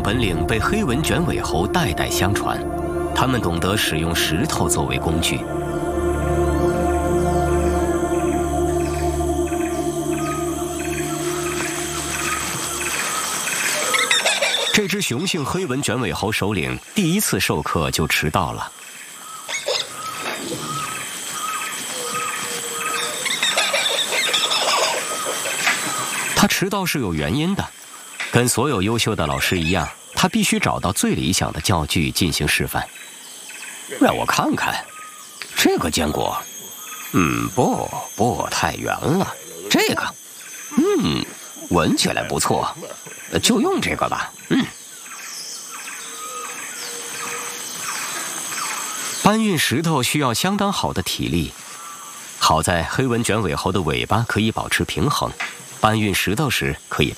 本领被黑纹卷尾猴代代相传，他们懂得使用石头作为工具。这只雄性黑纹卷尾猴首领第一次授课就迟到了。他迟到是有原因的，跟所有优秀的老师一样，他必须找到最理想的教具进行示范。让我看看，这个坚果，不太圆了。这个，闻起来不错，就用这个吧。搬运石头需要相当好的体力，好在黑纹卷尾猴的尾巴可以保持平衡，搬运石头时可以